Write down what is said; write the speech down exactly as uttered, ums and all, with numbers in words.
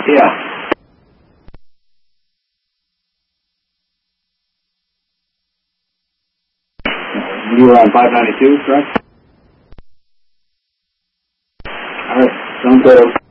Yeah. You were on five ninety-two, correct? All right. Sounds good.